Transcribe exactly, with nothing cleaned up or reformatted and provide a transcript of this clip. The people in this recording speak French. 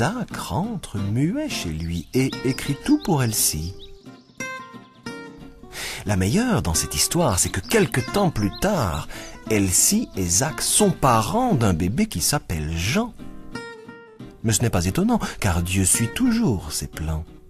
Isaac rentre muet chez lui et écrit tout pour Elsie. La meilleure dans cette histoire, c'est que quelque temps plus tard, Elsie et Zach sont parents d'un bébé qui s'appelle Jean. Mais ce n'est pas étonnant, car Dieu suit toujours ses plans.